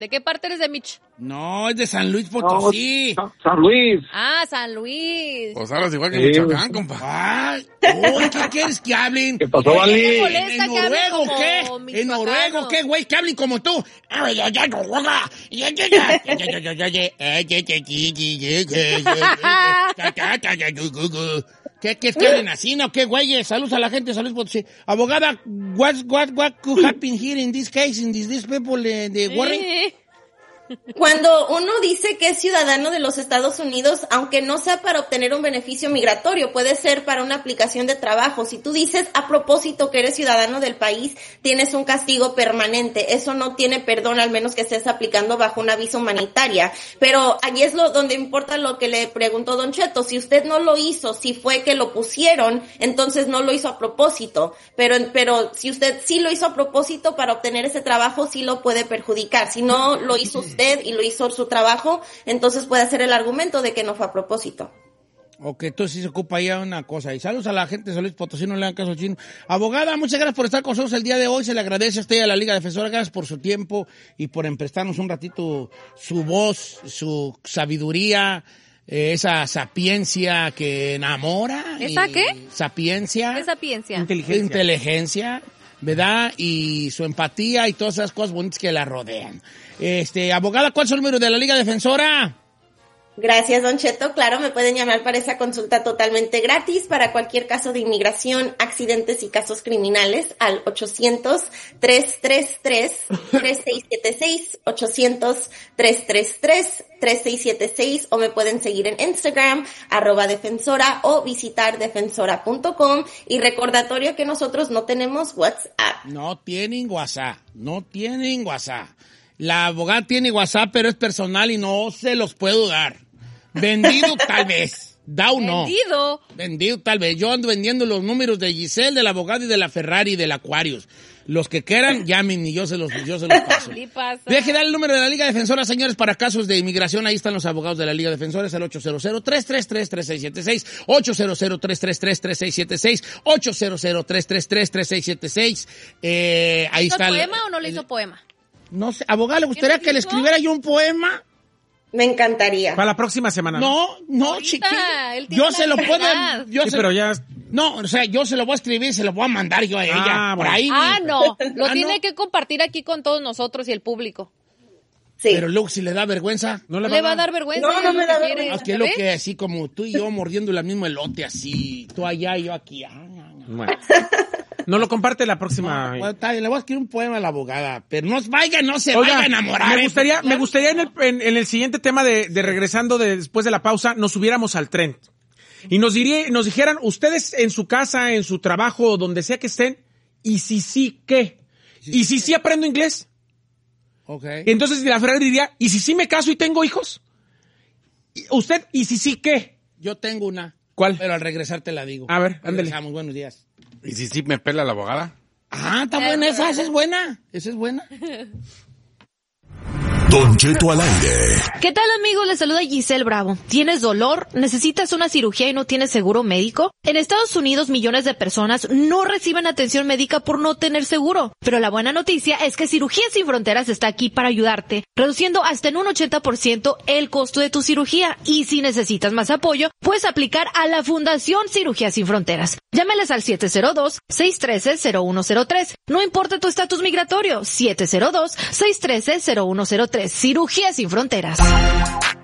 ¿De qué parte eres de Mich? No, es de San Luis Potosí. No, San Luis. Ah, San Luis. Pues hablas igual que Michoacán, compa. Ay, ¿qué quieres que hablen? ¿Qué pasó, Vali? ¿En noruego qué? ¿En noruego qué, güey? Que hablen como tú. ¿Qué es que hablen así, no? ¿Qué, güeyes? Saludos a la gente, saludos Potosí. Abogada, what could happen here in this case, in these people de Warren? Cuando uno dice que es ciudadano de los Estados Unidos, aunque no sea para obtener un beneficio migratorio, puede ser para una aplicación de trabajo. Si tú dices a propósito que eres ciudadano del país, tienes un castigo permanente. Eso no tiene perdón, al menos que estés aplicando bajo una visa humanitaria. Pero allí es donde importa lo que le preguntó Don Cheto. Si usted no lo hizo, si fue que lo pusieron, entonces no lo hizo a propósito. Pero si usted sí lo hizo a propósito para obtener ese trabajo, sí lo puede perjudicar. Si no lo hizo usted y lo hizo su trabajo, entonces puede hacer el argumento de que no fue a propósito. Ok, entonces sí se ocupa ya una cosa. Y saludos a la gente de San Luis Potosí, no le dan caso al chino. Abogada, muchas gracias por estar con nosotros el día de hoy. Se le agradece a usted y a la Liga Defensora. Gracias por su tiempo y por emprestarnos un ratito su voz, su sabiduría, esa sapiencia que enamora. ¿Esa qué? Sapiencia. ¿Qué es sapiencia? Inteligencia, ¿verdad? Y su empatía y todas esas cosas bonitas que la rodean. Abogada, ¿cuál es el número de la Liga Defensora? Gracias, Don Cheto. Claro, me pueden llamar para esa consulta totalmente gratis para cualquier caso de inmigración, accidentes y casos criminales al 800-333-3676, 800-333-3676, o me pueden seguir en Instagram, @defensora, o visitar defensora.com. Y recordatorio que nosotros no tenemos WhatsApp. No tienen WhatsApp. La abogada tiene WhatsApp, pero es personal y no se los puedo dar. Vendido tal vez. Da o no. Vendido tal vez. Yo ando vendiendo los números de Giselle, de la abogada y de la Ferrari y del Aquarius. Los que quieran, llamen y yo se los paso. Deje dar el número de la Liga Defensora, señores, para casos de inmigración. Ahí están los abogados de la Liga Defensora. Es el 800-333-3676, 800-333-3676, 800-333-3676. Ahí está. ¿Hizo poema o no le hizo poema? No sé, abogada, ¿le gustaría que le escribiera yo un poema? Me encantaría. Para la próxima semana. No, chiquito. Yo se lo puedo... pero ya... No, o sea, yo se lo voy a escribir, se lo voy a mandar yo a ella. Por ahí. No. Lo tiene que compartir aquí con todos nosotros y el público. Sí. Pero luego, si le da vergüenza... No le va a dar vergüenza. No me da vergüenza. Es que es lo que así como tú y yo mordiendo el mismo elote, así. Tú allá y yo aquí. Bueno. No lo comparte la próxima. Bueno, le voy a escribir un poema a la abogada, pero no se vaya a enamorar. Me gustaría en el siguiente tema de regresando después de la pausa, nos subiéramos al tren. Y nos dijeran, ustedes en su casa, en su trabajo, donde sea que estén, ¿y si sí qué? ¿Y si sí aprendo inglés? Okay. Entonces la Ferrari diría, ¿y si sí me caso y tengo hijos? ¿Usted, y si sí qué? Yo tengo una. ¿Cuál? Pero al regresar te la digo. A ver, ándale. Regresamos, buenos días. ¿Y si sí me pela la abogada? Está buena esa es buena. Esa es buena. Don Cheto al aire. ¿Qué tal, amigos? Les saluda Giselle Bravo. ¿Tienes dolor? ¿Necesitas una cirugía y no tienes seguro médico? En Estados Unidos, millones de personas no reciben atención médica por no tener seguro. Pero la buena noticia es que Cirugía Sin Fronteras está aquí para ayudarte, reduciendo hasta en un 80% el costo de tu cirugía. Y si necesitas más apoyo, puedes aplicar a la Fundación Cirugía Sin Fronteras. Llámeles al 702-613-0103. No importa tu estatus migratorio, 702-613-0103. Cirugía Sin Fronteras.